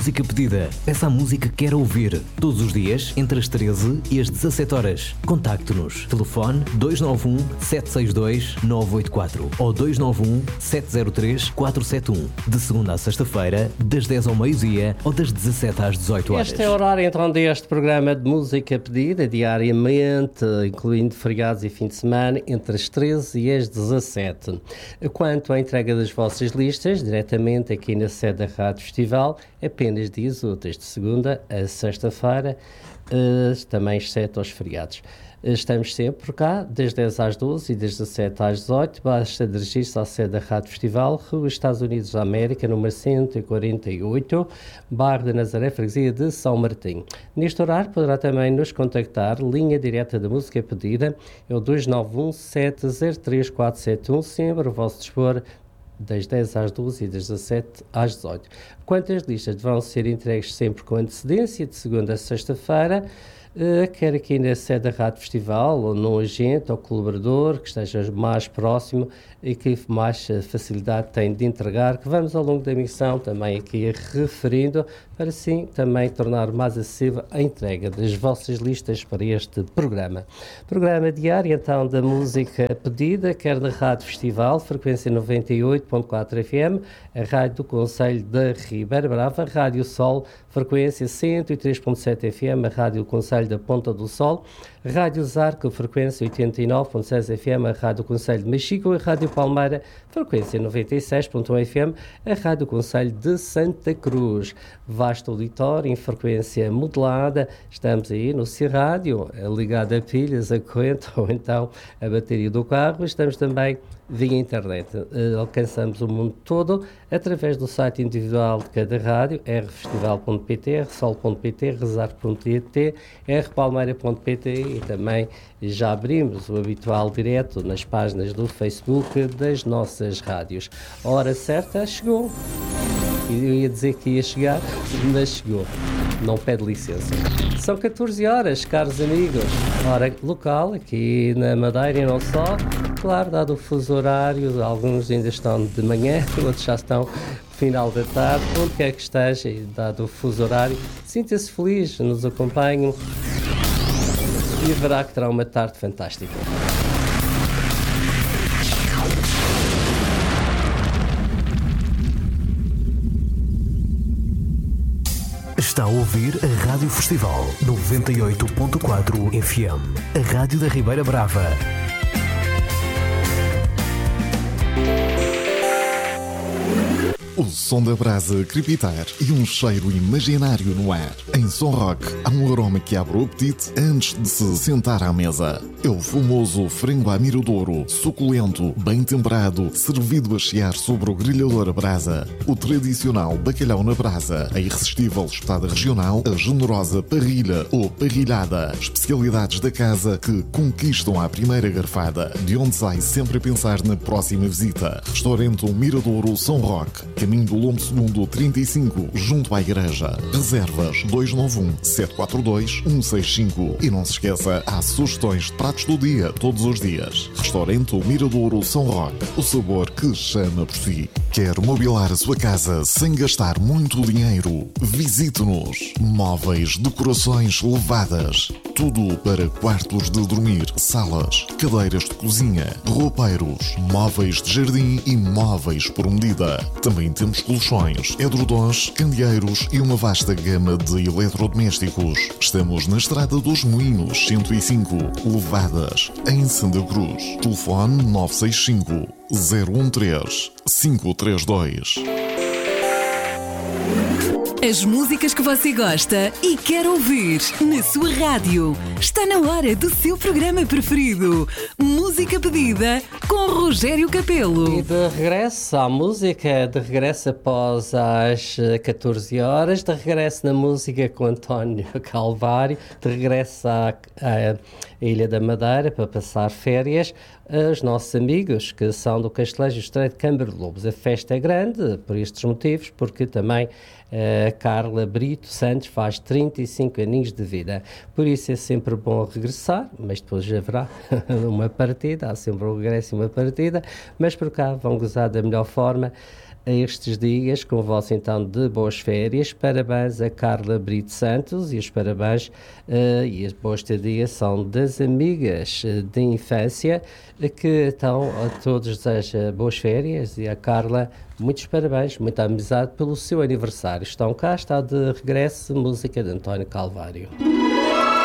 música pedida. Peça a música que quer ouvir. Todos os dias, entre as 13 e as 17 horas. Contacte-nos. Telefone 291 762 984 ou 291 703 471. De segunda a sexta-feira, das 10 ao meio-dia ou das 17 às 18 horas. Este é o horário então deste programa de música pedida, diariamente, incluindo feriados e fim de semana, entre as 13 e as 17. Quanto à entrega das vossas listas, diretamente aqui na sede da Rádio Festival, apenas dias úteis, de segunda a sexta-feira, também exceto aos feriados. Estamos sempre por cá, das 10 às 12 e das 17 às 18. Basta dirigir-se à sede da Rádio Festival, Rua Estados Unidos da América, número 148, bairro de Nazaré, freguesia de São Martinho. Neste horário poderá também nos contactar, linha direta da música pedida, é o 291 703 471, sempre a vosso dispor, das 10 às 12 e das 17 às 18. Quanto às listas deverão ser entregues sempre com antecedência, de segunda a sexta-feira, quer aqui na sede da Rádio Festival, ou num agente ou colaborador que esteja mais próximo e que mais facilidade tem de entregar, que vamos ao longo da emissão também aqui referindo, para assim também tornar mais acessível a entrega das vossas listas para este programa. Programa diário então da música pedida, quer da Rádio Festival, frequência 98.4 FM, a Rádio do Concelho da Ribeira Brava, Rádio Sol, frequência 103.7 FM, a Rádio do Concelho da Ponta do Sol, Rádio Zarco, frequência 89.6 FM, a Rádio do Concelho de Machico, e Rádio Palmeira, frequência 96.1 FM, a Rádio do Concelho de Santa Cruz. Vasto auditório em frequência modulada, estamos aí no C-Rádio, ligado a pilhas, a corrente ou então a bateria do carro. Estamos também via internet. Alcançamos o mundo todo através do site individual de cada rádio, rfestival.pt, rsol.pt, rezar.pt, rpalmeira.pt, e também já abrimos o habitual direto nas páginas do Facebook das nossas rádios. A hora certa chegou. Eu ia dizer que ia chegar, mas chegou. Não pede licença. São 14 horas, caros amigos. Hora local, aqui na Madeira e não só. Claro, dado o fuso horário, alguns ainda estão de manhã, outros já estão no final da tarde. Onde quer que esteja, dado o fuso horário, sinta-se feliz, nos acompanhem e verá que terá uma tarde fantástica. Está a ouvir a Rádio Festival 98.4 FM, a Rádio da Ribeira Brava. O som da brasa crepitar e um cheiro imaginário no ar. Em Som Rock há um aroma que abre o apetite antes de se sentar à mesa. É o famoso frango à miradouro, suculento, bem temperado, servido a chiar sobre o grelhador a brasa. O tradicional bacalhau na brasa, a irresistível espetada regional, a generosa parrilha ou parrilhada. Especialidades da casa que conquistam à primeira garfada, de onde sai sempre a pensar na próxima visita. Restaurante Miradouro Som Rock, caminho do Lombo Segundo 35, junto à igreja. Reservas 291 742 165. E não se esqueça, há sugestões de pratos do dia, todos os dias. Restaurante Miradouro São Roque, o sabor que chama por si. Quer mobilar a sua casa sem gastar muito dinheiro? Visite-nos. Móveis, decorações levadas. Tudo para quartos de dormir, salas, cadeiras de cozinha, roupeiros, móveis de jardim e móveis por medida. Também temos colchões, edredons, candeeiros e uma vasta gama de eletrodomésticos. Estamos na Estrada dos Moinhos, 105, Levadas, em Santa Cruz. Telefone 965 013 532. As músicas que você gosta e quer ouvir na sua rádio. Está na hora do seu programa preferido. Música pedida com Rogério Capelo. E de regresso à música, de regresso após as 14 horas, de regresso na música com António Calvário, de regresso à Ilha da Madeira para passar férias. Os nossos amigos que são do Castelejo Estreito de Câmara de Lobos. A festa é grande por estes motivos, porque também a Carla Brito Santos faz 35 aninhos de vida. Por isso é sempre bom regressar, mas depois haverá uma partida, há sempre um regresso e uma partida, mas por cá vão gozar da melhor forma. a estes dias, com o vosso então de boas férias. Parabéns a Carla Brito Santos e os parabéns e as boas estadia são das amigas de infância, que então a todos deseja boas férias e a Carla muitos parabéns, muita amizade pelo seu aniversário. Estão cá, está de regresso, música de António Calvário.